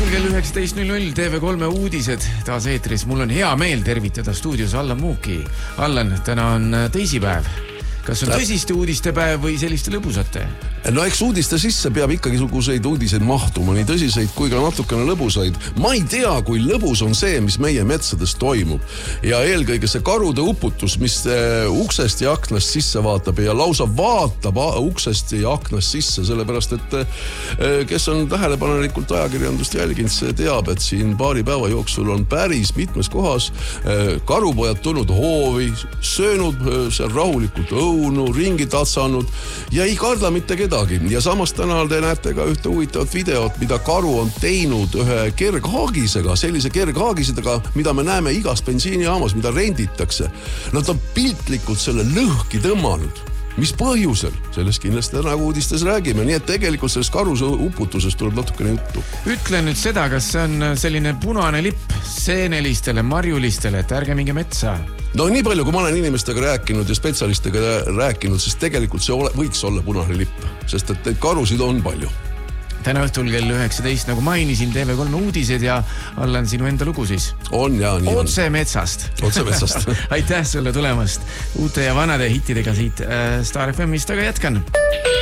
õhtul kell 19.00 TV3 uudised taas eetris. Mul on hea meel tervitada stuudios Allan Muuki. Allan, täna on teisipäev. Kas on tõsiste uudiste päev või selliste lõbusate? No eks uudiste sisse peab ikkagi suguseid uudiseid mahtuma, nii tõsiseid kui ka natukene lõbusaid. Ma ei tea, kui lõbus on see, mis meie metsades toimub. Ja eelkõige see karude uputus, mis uksest ja aknast sisse vaatab ja lausa vaatab uksest ja aknast sisse, sellepärast, et kes on tähelepanelikult ajakirjandust jälginud, see teab, et siin paari päeva jooksul on päris mitmes kohas karupojad tulnud hoovi, söönud seal rahulikult õunu, ringi tatsanud ja ei karda mitte kedagi. Ja samas täna te näete ka ühte huvitavat videot, mida karu on teinud ühe kerghaagisega, sellise kerghaagisega, mida me näeme igas bensiinijaamas, mida renditakse. Nad on piltlikult selle lõhki tõmmanud. Mis põhjusel? Sellest kindlasti nagu uudistes räägime. Nii et tegelikult sellest karuse uputusest tuleb natukene juttu. Ütle nüüd seda, kas see on selline punane lipp seenelistele, marjulistele, et ärge minge metsa. No nii palju, kui ma olen inimestega rääkinud ja spetsialistega rääkinud, siis tegelikult see võiks olla punane lipp, sest et karusid on palju. Täna õhtul kell 19, nagu mainisin, TV3 uudised ja Allan sinu enda lugu siis. On ja nii on. Otse metsast. Otse metsast. Aitäh sulle tulemast uute ja vanade hittidega siit Star FMist, aga jätkan.